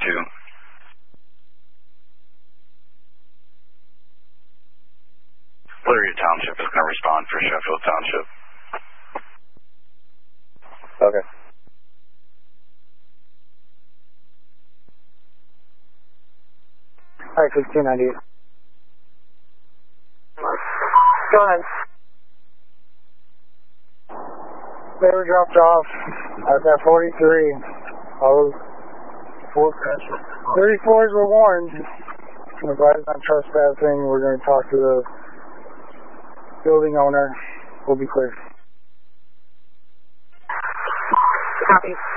Lyria Township is going to respond for Sheffield Township. Okay. Alright, 1698. Go ahead. They were dropped off at that 43. All those 34s were warned. Advised on trespassing. We're going to talk to the building owner. We'll be clear. Copy.